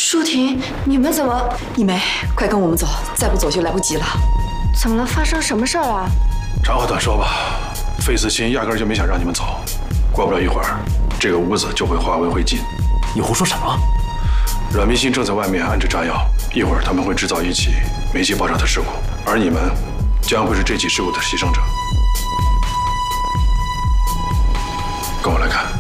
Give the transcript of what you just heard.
舒婷，你们怎么？ 一梅，快跟我们走，再不走就来不及了。 怎么了？发生什么事儿了？ 长话短说吧，费思欣压根就没想让你们走。过不了一会儿，这个屋子就会化为灰烬。 你胡说什么？ 阮明星正在外面安置炸药，一会儿他们会制造一起煤气爆炸的事故，而你们将会是这起事故的牺牲者。跟我来看。